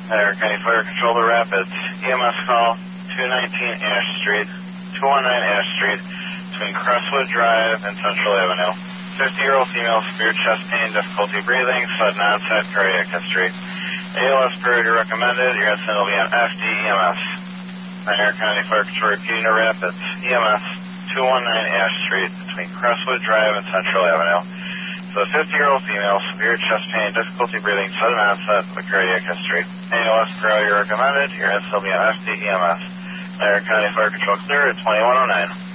There, County Fire Control to Rapids. EMS call 219 Ash Street, 219 Ash Street, between Crestwood Drive and Central Avenue. 50-year-old female, severe chest pain, difficulty breathing, sudden onset, cardiac history. ALS priority recommended. Your incident will be on FDEMS. Pioneer County Fire Control repeating to Rapids. EMS 219 Ash Street, between Crestwood Drive and Central Avenue. So a 50-year-old female, severe chest pain, difficulty breathing, sudden onset, with cardiac history. ALS priority recommended. Your incident will be on FDEMS. Pioneer County Fire Control clear at 2109.